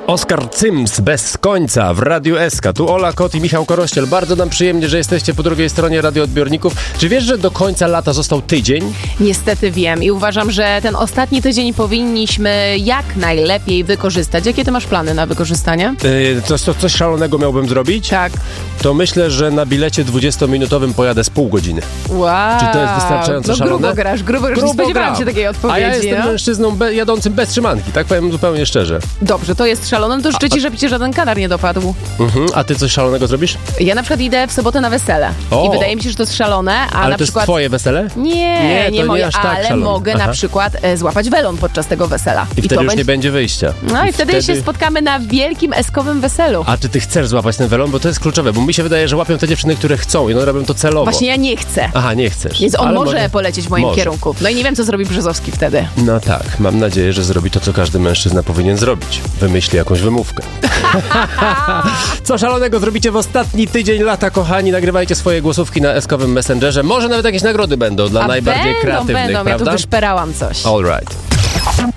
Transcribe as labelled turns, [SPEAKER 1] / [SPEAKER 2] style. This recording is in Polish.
[SPEAKER 1] Oskar Cyms bez końca w Radiu SK. Tu Ola Kot i Michał Korościel. Bardzo nam przyjemnie, że jesteście po drugiej stronie radioodbiorników. Czy wiesz, że do końca lata został tydzień?
[SPEAKER 2] Niestety wiem i uważam, że ten ostatni tydzień powinniśmy jak najlepiej wykorzystać. Jakie ty masz plany na wykorzystanie?
[SPEAKER 1] Coś szalonego miałbym zrobić?
[SPEAKER 2] Tak.
[SPEAKER 1] To myślę, że na bilecie 20-minutowym pojadę z pół godziny.
[SPEAKER 2] Wow.
[SPEAKER 1] Czy to jest wystarczająco szalone?
[SPEAKER 2] Grubo grasz. Nie spodziewałam się takiej odpowiedzi.
[SPEAKER 1] A ja jestem mężczyzną jadącym bez trzymanki, tak powiem zupełnie szczerze.
[SPEAKER 2] Dobrze, to jest szalone, no to życzę ci, żeby cię żaden kanar nie dopadł.
[SPEAKER 1] A ty coś szalonego zrobisz?
[SPEAKER 2] Ja na przykład idę w sobotę na wesele. I wydaje mi się, że to jest szalone,
[SPEAKER 1] ale
[SPEAKER 2] na
[SPEAKER 1] to
[SPEAKER 2] przykład...
[SPEAKER 1] jest twoje wesele?
[SPEAKER 2] Nie moje,
[SPEAKER 1] aż tak
[SPEAKER 2] ale
[SPEAKER 1] szalone.
[SPEAKER 2] mogę na przykład złapać welon podczas tego wesela.
[SPEAKER 1] I wtedy już nie będzie wyjścia.
[SPEAKER 2] No i wtedy się spotkamy na wielkim eskowym weselu.
[SPEAKER 1] A czy ty chcesz złapać ten welon? Bo to jest kluczowe, bo mi się wydaje, że łapią te dziewczyny, które chcą i one robią to celowo.
[SPEAKER 2] Właśnie ja nie chcę.
[SPEAKER 1] Aha, nie chcesz.
[SPEAKER 2] Więc on może polecieć w moim kierunku. No i nie wiem, co zrobi Brzozowski wtedy.
[SPEAKER 1] No tak, mam nadzieję, że zrobi to, co każdy mężczyzna powinien zrobić. Wymyśli jakąś wymówkę. Co szalonego zrobicie w ostatni tydzień lata, kochani? Nagrywajcie swoje głosówki na eskowym Messengerze. Może nawet jakieś nagrody będą dla najbardziej kreatywnych,
[SPEAKER 2] będą.
[SPEAKER 1] prawda?
[SPEAKER 2] Ja tu wyszperałam coś.
[SPEAKER 1] All right.